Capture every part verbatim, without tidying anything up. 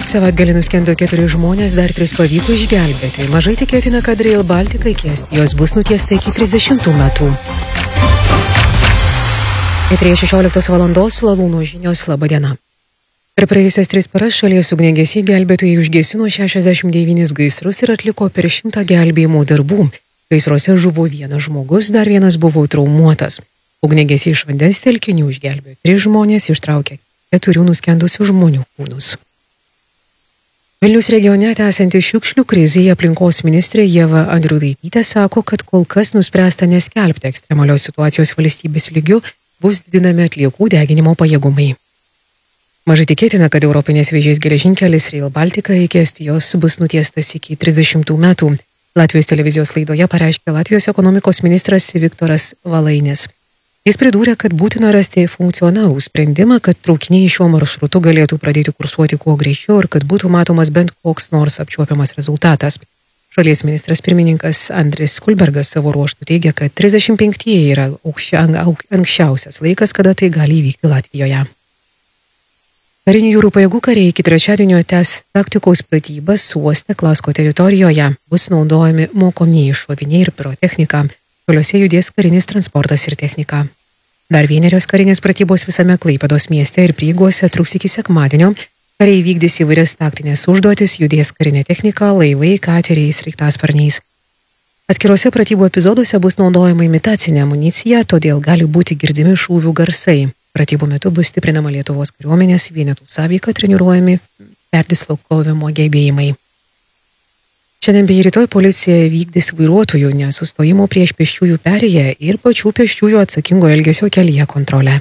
Savaitgalį nuskendo keturi žmonės, dar tris pavyko išgelbėti. Mažai tikėtina, kad Rail Baltica iki Estijos bus nutiesta iki trisdešimtų metų. Eteryje šešioliktos valandos Lalūno žinios, laba diena. Per praėjusias tris paras šalies ugniagesiai gelbėtojai užgesino šešiasdešimt devynis gaisrus ir atliko per šimtą gelbėjimo darbų. Gaisruose žuvo vienas žmogus, dar vienas buvo traumuotas. Ugniagesiai iš vandens telkinių išgelbėjo tris žmonės, ištraukė keturių nuskendusių žmonių kūnus. Vilniaus regione tęsianti šiukšlių krizėje aplinkos ministrė Ieva Andriukaitytė sako, kad kol kas nuspręsta neskelbti ekstremalios situacijos valstybės lygiu, bus didinami atliekų deginimo pajėgumai. Mažai tikėtina, kad Europinės vėžės geležinkelis Rail Baltica iki Estijos bus nutiestas iki trisdešimtų metų. Latvijos televizijos laidoje pareiškė Latvijos ekonomikos ministras Viktoras Valainis. Jis pridūrė, kad būtina rasti funkcionalų sprendimą, kad traukiniai šiuo maršrutu galėtų pradėti kursuoti kuo greičiau ir kad būtų matomas bent koks nors apčiuopiamas rezultatas. Šalies ministras pirmininkas Andris Kulbergas savo ruožtu teigia, kad trisdešimt penktieji yra anksčiausias laikas, kada tai gali įvykti Latvijoje. Karinių jūrų pajėgų kariai iki trečiadienio tęs taktikos pratybas uoste Klasko teritorijoje. Bus naudojami mokomieji šoviniai ir pirotechnika. Keliuose judės karinis transportas ir technika. Dar vienerios karinės pratybos visame Klaipėdos mieste ir prieigose truks iki sekmadienio. Kariai vykdys įvairias taktinės užduotis, judės karinė technika, laivai, kateriai, sraigtasparniais. Atskiruose pratybų epizoduose bus naudojama imitacinė amunicija, todėl gali būti girdimi šūvių garsai. Pratybų metu bus stiprinama Lietuvos kariuomenės vienetų sąveika, treniruojami perdislokavimo gebėjimai. Šiandien bei rytoj policija vykdys vairuotojų nesustojimo prieš pėsčiųjų perėją ir pačių pėsčiųjų atsakingo elgesio kelyje kontrolę.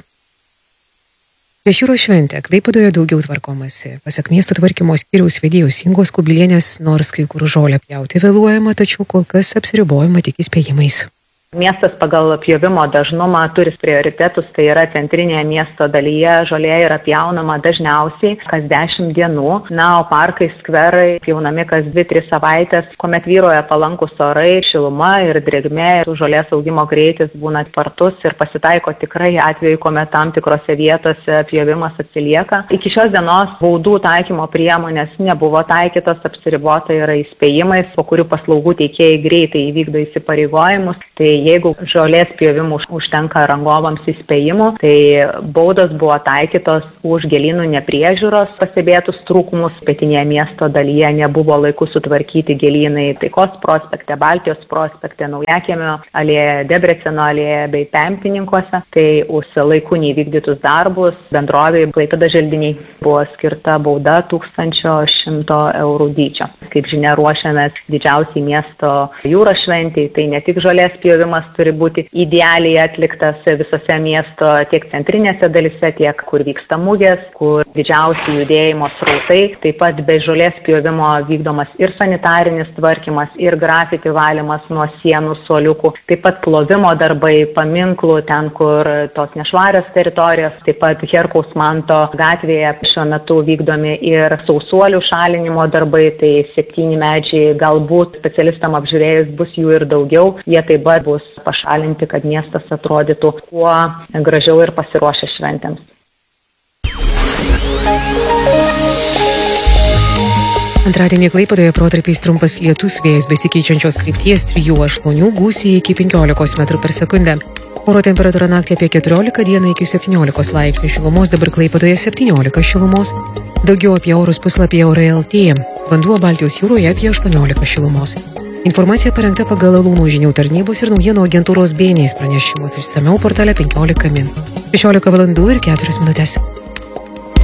Prieš jūros šventę Klaipėdoje daugiau tvarkomasi. Pasak miesto tvarkymo skyriaus vedėjos Ingos Kubilienės, nors kai kur žolę pjauti vėluojama, tačiau kol kas apsiribojama tik įspėjimais. Miestas pagal pjovimo dažnumą turi prioritetus, tai yra centrinėje miesto dalyje žolė yra pjaunama dažniausiai kas dešimt dienų, na, o parkai, skverai pjaunami kas dvi tris savaitės, kuomet vyroja palankus orai, šiluma ir drėgmė, ir žolės augimo greitis būna spartus ir pasitaiko tikrai atveju, kuomet tam tikrose vietose pjovimas atsilieka. Iki šios dienos baudų taikymo priemonės nebuvo taikytos, apsiribota yra įspėjimais, po kurių paslaugų teikėjai greitai įvykdo įsipareigojimus. Tai jeigu žolės pjovimų užtenka rangovams įspėjimų, tai baudos buvo taikytos už gėlynų nepriežiūros pastebėtus trūkumus. Pietinėje miesto dalyje nebuvo laiku sutvarkyti gėlynai Taikos prospekte, Baltijos prospekte, Naujakiemio alėje, Debreceno alėje bei Pempininkuose. Tai už laiku neįvykdytus darbus bendrovei Klaipėdos želdiniai buvo skirta bauda tūkstančio šimto eurų dydžio. Kaip žinia, ruošiamės didžiausiai miesto jūros šventei, tai ne tik žolės pjovimas turi būti idealiai atliktas visose miesto tiek centrinėse dalise, tiek kur vyksta mugės, kur didžiausi judėjimo srautai. Taip pat be žolės pjovimo vykdomas ir sanitarinis tvarkymas, ir grafiti valymas nuo sienų suoliukų. Taip pat plovimo darbai, paminklų, ten kur tos nešvarios teritorijos. Taip pat Herkaus Manto gatvėje šiuo metu vykdomi ir sausuolių šalinimo darbai. Tai septyni medžiai, galbūt specialistam apžiūrėjus bus jų ir daugiau. Jie taip pat bus pašalinti, kad miestas atrodytų kuo gražiau ir pasiruošę šventėms. Antradienį Klaipėdoje protarpiais trumpas lietus, vėjas besikeičiančios krypties trijų aštuonių, gūsiai iki penkiolikos metrų per sekundę. Oro temperatūra naktį apie keturiolika, dieną iki septyniolikos laipsnių šilumos, dabar Klaipėdoje septyniolika šilumos. Daugiau apie orus puslapyje Orai L T. Vanduo Baltijos jūroje apie aštuoniolika šilumos. Informacija parengta pagal Lalūno žinių tarnybos ir naujienų agentūros B N S pranešimus, išsamiau portale penkiolika min. šešiolika valandų ir keturios minutės.